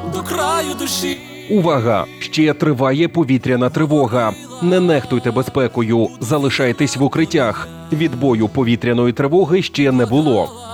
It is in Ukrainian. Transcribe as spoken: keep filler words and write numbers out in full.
до краю душі. Увага! Ще триває повітряна тривога. Не нехтуйте безпекою, залишайтесь в укриттях. Відбою повітряної тривоги ще не було.